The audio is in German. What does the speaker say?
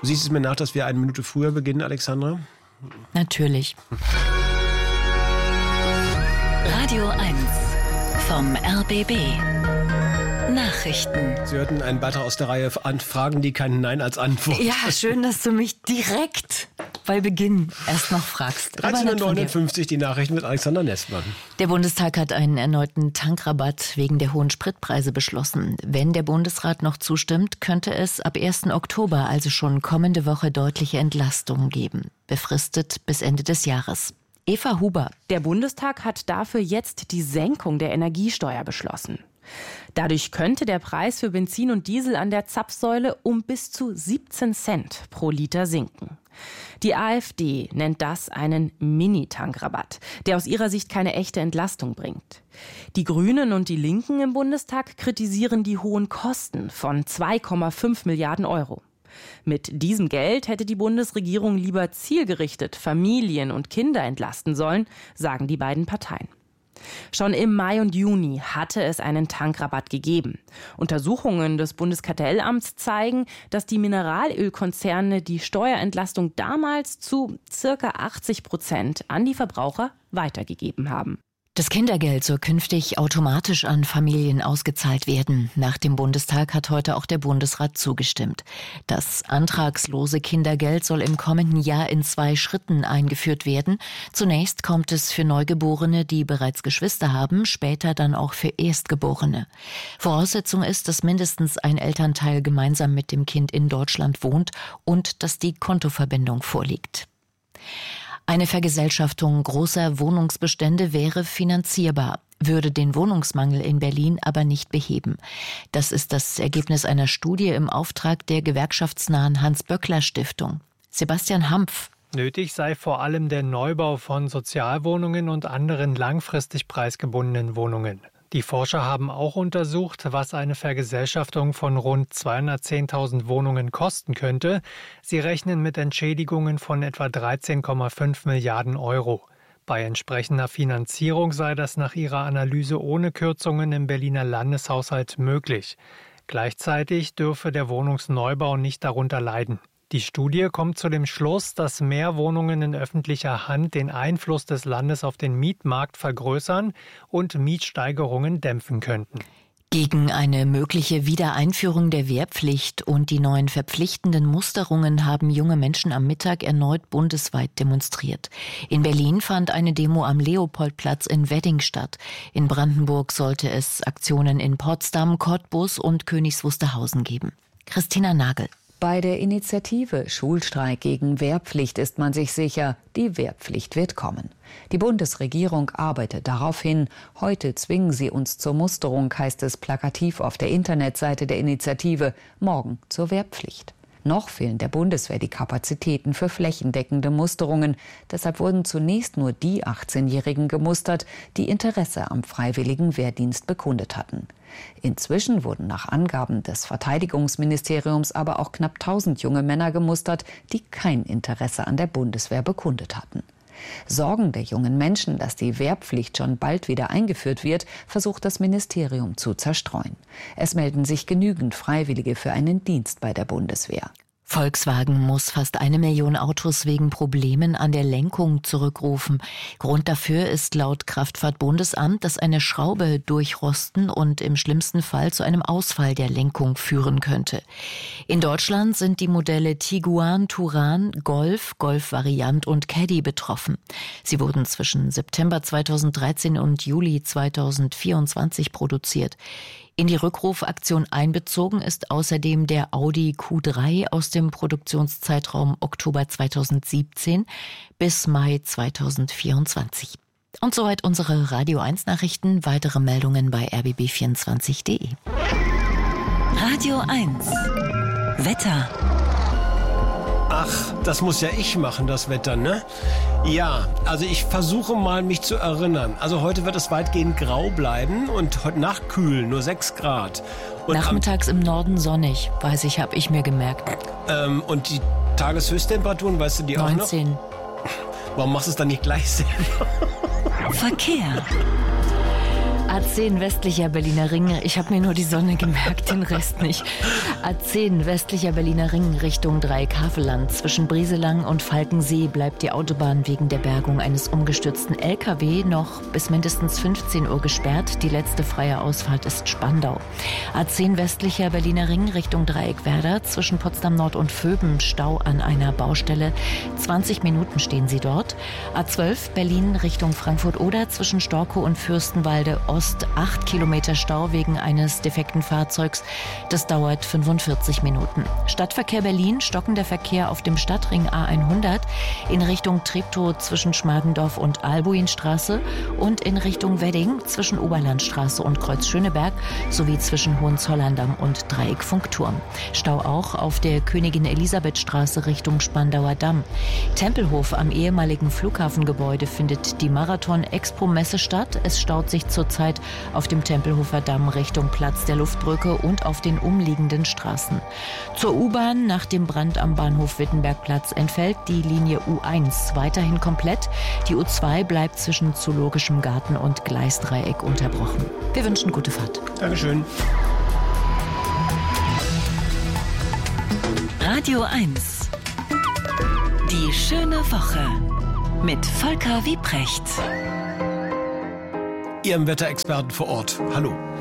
Du siehst es mir nach, dass wir 1 Minute früher beginnen, Alexandra? Natürlich. Radio 1 vom RBB. Nachrichten. Sie hörten einen Beitrag aus der Reihe Fragen, die kein Nein als Antwort. Ja, schön, dass du mich direkt bei Beginn erst noch fragst. 13:59 Uhr die Nachrichten mit Alexander Nessmann. Der Bundestag hat einen erneuten Tankrabatt wegen der hohen Spritpreise beschlossen. Wenn der Bundesrat noch zustimmt, könnte es ab 1. Oktober, also schon kommende Woche, deutliche Entlastungen geben. Befristet bis Ende des Jahres. Eva Huber. Der Bundestag hat dafür jetzt die Senkung der Energiesteuer beschlossen. Dadurch könnte der Preis für Benzin und Diesel an der Zapfsäule um bis zu 17 Cent pro Liter sinken. Die AfD nennt das einen Mini-Tankrabatt, der aus ihrer Sicht keine echte Entlastung bringt. Die Grünen und die Linken im Bundestag kritisieren die hohen Kosten von 2,5 Milliarden Euro. Mit diesem Geld hätte die Bundesregierung lieber zielgerichtet Familien und Kinder entlasten sollen, sagen die beiden Parteien. Schon im Mai und Juni hatte es einen Tankrabatt gegeben. Untersuchungen des Bundeskartellamts zeigen, dass die Mineralölkonzerne die Steuerentlastung damals zu ca. 80% an die Verbraucher weitergegeben haben. Das Kindergeld soll künftig automatisch an Familien ausgezahlt werden. Nach dem Bundestag hat heute auch der Bundesrat zugestimmt. Das antragslose Kindergeld soll im kommenden Jahr in 2 Schritten eingeführt werden. Zunächst kommt es für Neugeborene, die bereits Geschwister haben, später dann auch für Erstgeborene. Voraussetzung ist, dass mindestens ein Elternteil gemeinsam mit dem Kind in Deutschland wohnt und dass die Kontoverbindung vorliegt. Eine Vergesellschaftung großer Wohnungsbestände wäre finanzierbar, würde den Wohnungsmangel in Berlin aber nicht beheben. Das ist das Ergebnis einer Studie im Auftrag der gewerkschaftsnahen Hans-Böckler-Stiftung. Sebastian Hampf. Nötig sei vor allem der Neubau von Sozialwohnungen und anderen langfristig preisgebundenen Wohnungen. Die Forscher haben auch untersucht, was eine Vergesellschaftung von rund 210.000 Wohnungen kosten könnte. Sie rechnen mit Entschädigungen von etwa 13,5 Milliarden Euro. Bei entsprechender Finanzierung sei das nach ihrer Analyse ohne Kürzungen im Berliner Landeshaushalt möglich. Gleichzeitig dürfe der Wohnungsneubau nicht darunter leiden. Die Studie kommt zu dem Schluss, dass mehr Wohnungen in öffentlicher Hand den Einfluss des Landes auf den Mietmarkt vergrößern und Mietsteigerungen dämpfen könnten. Gegen eine mögliche Wiedereinführung der Wehrpflicht und die neuen verpflichtenden Musterungen haben junge Menschen am Mittag erneut bundesweit demonstriert. In Berlin fand eine Demo am Leopoldplatz in Wedding statt. In Brandenburg sollte es Aktionen in Potsdam, Cottbus und Königs Wusterhausen geben. Christina Nagel. Bei der Initiative Schulstreik gegen Wehrpflicht ist man sich sicher, die Wehrpflicht wird kommen. Die Bundesregierung arbeitet darauf hin. Heute zwingen sie uns zur Musterung, heißt es plakativ auf der Internetseite der Initiative, morgen zur Wehrpflicht. Noch fehlen der Bundeswehr die Kapazitäten für flächendeckende Musterungen. Deshalb wurden zunächst nur die 18-Jährigen gemustert, die Interesse am freiwilligen Wehrdienst bekundet hatten. Inzwischen wurden nach Angaben des Verteidigungsministeriums aber auch knapp 1000 junge Männer gemustert, die kein Interesse an der Bundeswehr bekundet hatten. Sorgen der jungen Menschen, dass die Wehrpflicht schon bald wieder eingeführt wird, versucht das Ministerium zu zerstreuen. Es melden sich genügend Freiwillige für einen Dienst bei der Bundeswehr. Volkswagen muss fast 1 Million Autos wegen Problemen an der Lenkung zurückrufen. Grund dafür ist laut Kraftfahrtbundesamt, dass eine Schraube durchrosten und im schlimmsten Fall zu einem Ausfall der Lenkung führen könnte. In Deutschland sind die Modelle Tiguan, Touran, Golf, Golf-Variant und Caddy betroffen. Sie wurden zwischen September 2013 und Juli 2024 produziert. In die Rückrufaktion einbezogen ist außerdem der Audi Q3 aus dem Produktionszeitraum Oktober 2017 bis Mai 2024. Und soweit unsere Radio 1 Nachrichten. Weitere Meldungen bei rbb24.de. Radio 1 Wetter. Ach, das muss ja ich machen, das Wetter, ne? Ja, also ich versuche mal, mich zu erinnern. Also heute wird es weitgehend grau bleiben und heute Nacht kühl, nur 6 Grad. Und nachmittags im Norden sonnig, weiß ich, habe ich mir gemerkt. Und die Tageshöchsttemperaturen, weißt du die 19. auch noch? Warum machst du es dann nicht gleich selber? Verkehr. A10 westlicher Berliner Ring. Ich habe mir nur die Sonne gemerkt, den Rest nicht. A10 westlicher Berliner Ring Richtung Dreieck Havelland. Zwischen Brieselang und Falkensee bleibt die Autobahn wegen der Bergung eines umgestürzten LKW noch bis mindestens 15 Uhr gesperrt. Die letzte freie Ausfahrt ist Spandau. A10 westlicher Berliner Ring Richtung Dreieck Werder. Zwischen Potsdam Nord und Vöben Stau an einer Baustelle. 20 Minuten stehen sie dort. A12 Berlin Richtung Frankfurt-Oder. Zwischen Storkow und Fürstenwalde Ost 8 Kilometer Stau wegen eines defekten Fahrzeugs. Das dauert 45 Minuten. Stadtverkehr Berlin, stockender Verkehr auf dem Stadtring A100 in Richtung Treptow zwischen Schmargendorf und Albuinstraße und in Richtung Wedding zwischen Oberlandstraße und Kreuz Schöneberg sowie zwischen Hohenzollern-Damm und Dreieck Funkturm. Stau auch auf der Königin-Elisabeth-Straße Richtung Spandauer Damm. Tempelhof am ehemaligen Flughafengebäude findet die Marathon-Expo-Messe statt. Es staut sich zurzeit auf dem Tempelhofer Damm Richtung Platz der Luftbrücke und auf den umliegenden Straßen. Zur U-Bahn nach dem Brand am Bahnhof Wittenbergplatz entfällt die Linie U1 weiterhin komplett. Die U2 bleibt zwischen Zoologischem Garten und Gleisdreieck unterbrochen. Wir wünschen gute Fahrt. Dankeschön. Radio 1. Die schöne Woche mit Volker Wiprecht. Ihrem Wetterexperten vor Ort. Hallo.